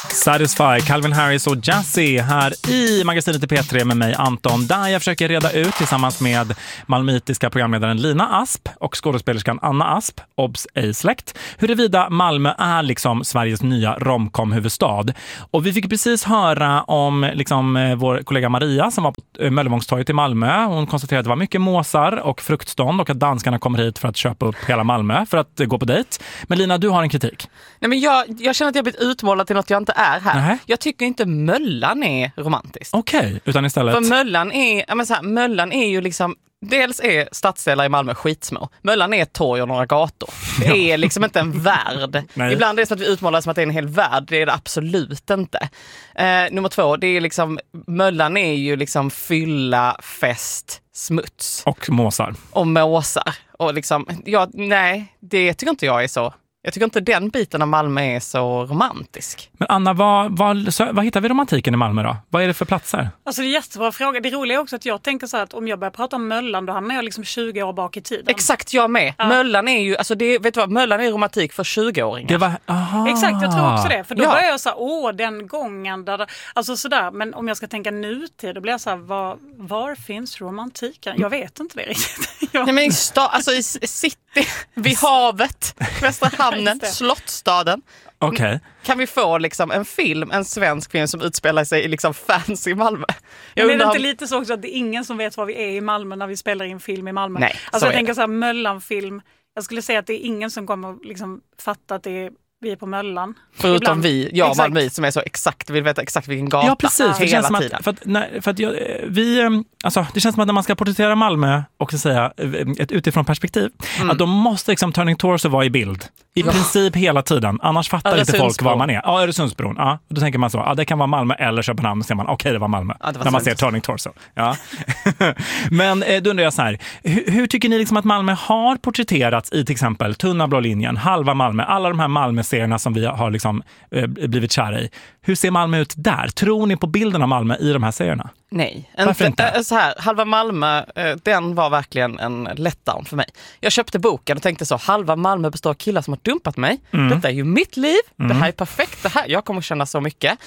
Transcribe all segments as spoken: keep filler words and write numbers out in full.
Satisfy, Calvin Harris och Jazzy här i magasinet i P tre med mig Anton, där jag försöker reda ut tillsammans med malmöitiska programledaren Lina Asp och skådespelerskan Anna Asp, obs ej släkt, huruvida Malmö är liksom Sveriges nya romcom-huvudstad. Och vi fick precis höra om liksom, vår kollega Maria som var på Möllevångstorget i Malmö. Hon konstaterade att det var mycket måsar och fruktstånd och att danskarna kommer hit för att köpa upp hela Malmö för att gå på dejt. Men Lina, du har en kritik. Nej, men jag, jag känner att jag blivit utmålad till något jag inte är här. Nähä. Jag tycker inte Möllan är romantiskt. Okej, okay, utan istället... För Möllan är, ja, men så här, Möllan är ju liksom... Dels är stadsdelar i Malmö skitsmå. Möllan är ett torg och några gator. Det är liksom inte en värld. Nej. Ibland är det så att vi utmålar som att det är en hel värld. Det är det absolut inte. Eh, nummer två, det är liksom... Möllan är ju liksom fylla, fest, smuts. Och måsar. Och måsar. Och liksom, ja, nej, det tycker inte jag är så... Jag tycker inte den biten av Malmö är så romantisk. Men Anna, vad, vad, så, vad hittar vi romantiken i Malmö då? Vad är det för platser? Alltså det är en jättebra fråga. Det roliga är också att jag tänker så här att om jag börjar prata om Möllan då hamnar jag liksom tjugo år bak i tiden. Exakt, jag med. Ja. Möllan är ju, alltså det, vet du vad, Möllan är romantik för tjugo-åringar. Det var, aha. Exakt, jag tror också det. För då Ja. börjar jag så här, åh den gången där, alltså sådär. Men om jag ska tänka nutid då blir jag så här, var, var finns romantiken? Jag vet inte det riktigt. jag... Nej men i sta, alltså i city, vid havet, Västra hamnen, Slottstaden. Okej. Okay. Kan vi få liksom en film, en svensk film som utspelar sig i liksom fans i Malmö? Jag men är det om... inte lite så också att det är ingen som vet var vi är i Malmö när vi spelar in film i Malmö? Nej, alltså jag är tänker det. så här, Möllan-film. Jag skulle säga att det är ingen som kommer liksom fatta att det är vi är på Möllan. Förutom Ibland. vi, jag och Exakt. Malmö som är så exakt, vill veta exakt vilken gata. Ja, precis. Hela det känns som tiden. att, för att, när, för att jag, vi, alltså, det känns som att när man ska porträttera Malmö och så säga ett utifrån perspektiv, mm. att då måste liksom Turning Torso vara i bild. I ja. princip hela tiden. Annars fattar inte folk var man är. Ja, Öresundsbron. Ja, då tänker man så. Ja, det kan vara Malmö eller Köpenhamn. Så ser man, okej, okay, det var Malmö. Ja, det var när man ser Turning Torso. Ja. Men då undrar jag så här. Hur, hur tycker ni liksom att Malmö har porträtterats i till exempel Tunna blå linjen, Halva Malmö, alla de här Malmö-serierna som vi har liksom, eh, blivit kära i. Hur ser Malmö ut där? Tror ni på bilden av Malmö i de här serierna? Nej, Varför inte, inte? Så här, Halva Malmö, den var verkligen en letdown för mig. Jag köpte boken och tänkte så, halva Malmö består av killar som har dumpat mig. Mm. Detta är ju mitt liv, mm. det här är perfekt, det här, jag kommer känna så mycket.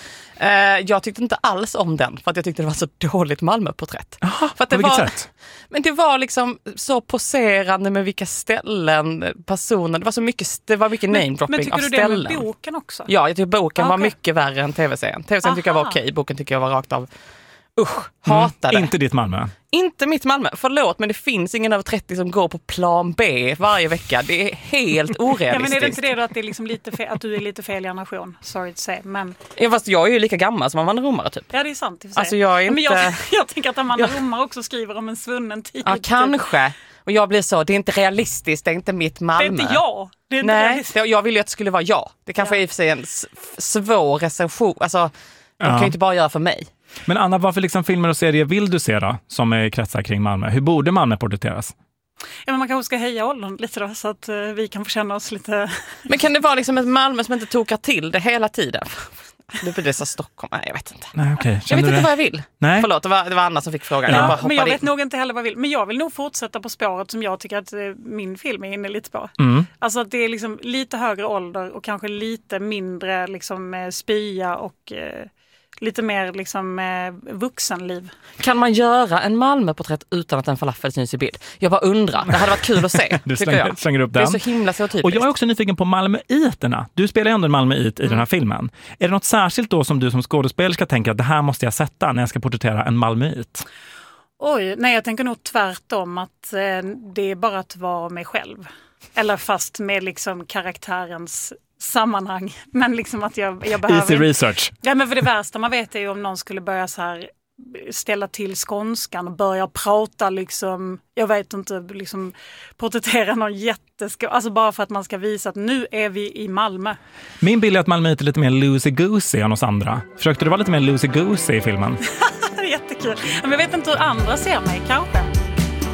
Jag tyckte inte alls om den, för att jag tyckte det var så dåligt Malmö-porträtt. Aha, för att det på vilket var, sätt? Men det var liksom så poserande med vilka ställen, personer, det var så mycket, det var mycket namedropping av ställen. Men tycker du det med boken också? Ja, jag tycker boken ah, var okay. mycket värre än tv-serien. Tv-serien tycker jag var okej, boken tycker jag var rakt av usch, hatade. Mm, inte ditt Malmö. Inte mitt Malmö, förlåt, men det finns ingen över trettio som går på plan B varje vecka. Det är helt orealistiskt. Ja, men är det inte det då att, det är liksom lite fel, att du är lite fel generation? Sorry to say, men... Ja, fast jag är ju lika gammal som Amanda Romare typ. Ja, det är sant. Alltså jag är inte... Men jag, jag tänker att Amanda ja. Romare också skriver om en svunnen tid. Ja, kanske. Och jag blir så, det är inte realistiskt, det är inte mitt Malmö. Det är inte jag. Det är inte Nej, realistiskt. jag ville ju att det skulle vara jag. Det kanske ja. är i och för sig en svår recension. Alltså, de ja. kan ju inte bara göra för mig. Men Anna, vad för liksom filmer och serier vill du se då, som är kretsar kring Malmö? Hur borde Malmö porträtteras? Ja, men man kanske ska höja åldern lite då, så att uh, vi kan få känna oss lite... Men kan det vara liksom ett Malmö som inte tokar till det hela tiden? Det blir det så Stockholm, nej jag vet inte. Nej, okay. Jag vet inte det? vad jag vill. Nej. Förlåt, det var, det var Anna som fick frågan. Ja, Jag bara men jag vet in. nog inte heller vad jag vill. Men jag vill nog fortsätta på spåret som jag tycker att eh, min film är inne lite på. Mm. Alltså att det är liksom lite högre ålder och kanske lite mindre liksom eh, spya och... Eh, lite mer liksom eh, vuxenliv. Kan man göra en Malmö-porträtt utan att en falafel syns i bild? Jag bara undrar. Det hade varit kul att se. Du slänger, jag. slänger upp den. Det är så himla så typiskt. Och jag är också nyfiken på Malmöiterna. Du spelar ändå en Malmöit i mm. den här filmen. Är det något särskilt då som du som skådespelerska tänker att det här måste jag sätta när jag ska porträttera en Malmöit? Oj, nej jag tänker nog tvärtom att eh, det är bara att vara mig själv. Eller fast med liksom karaktärens sammanhang. Men liksom att jag, jag behöver... Easy research. Ja, men för det värsta man vet är ju om någon skulle börja så här ställa till skånskan och börja prata liksom, jag vet inte, liksom porträttera någon jätteskå... Alltså bara för att man ska visa att nu är vi i Malmö. Min bild är att Malmö är lite mer loosey-goosey än oss andra. Försökte du vara lite mer loosey-goosey i filmen? Jättekul. Men jag vet inte hur andra ser mig, kanske.